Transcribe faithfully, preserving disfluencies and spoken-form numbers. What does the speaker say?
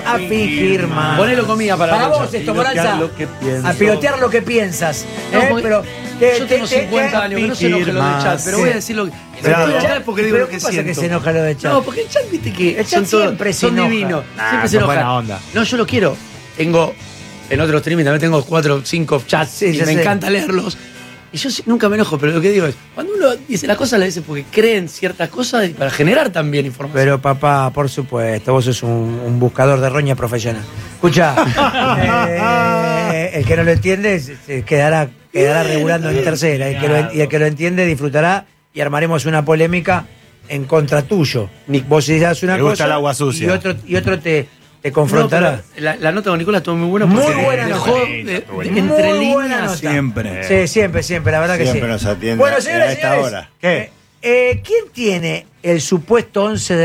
a fingir más. Ponelo comida para Para la vos esto, Moranza. lo que pienso. A pilotear lo que piensas. No, ¿eh? porque Pero yo tengo cincuenta años, que no se enoje lo del chat, pero voy a decir lo que. Claro. Estoy acá porque digo ¿Pero lo que qué pasa siento. que se enoja lo de chat? No, porque el chat, viste que El chat son todos- siempre se son enoja. divinos. Nah, siempre se son enojan. buena onda. No, yo lo quiero. Tengo, en otros streaming también tengo cuatro o cinco chats Sí, y ya me sé. encanta leerlos. Y yo sí- nunca me enojo, pero lo que digo es, cuando uno dice las cosas, las dice porque creen ciertas cosas y para generar también información. Pero papá, por supuesto, vos sos un, un buscador de roña profesional. Escucha, eh, el que no lo entiende se- se quedará, quedará regulando en tercera. El que lo, y el que lo entiende disfrutará y armaremos una polémica en contra tuyo. Vos dirás una Me gusta cosa el agua sucia. y otro, y otro te, te No, confrontará. pero la, la nota con Nicolás estuvo muy buena Muy porque buena dejó nota. de- de- Muy entre buena líneas. nota. Siempre. Sí, siempre, siempre, la verdad que sí. Siempre nos atiende Bueno, a señoras y esta señores, hora. ¿Qué? eh, ¿quién tiene el supuesto once de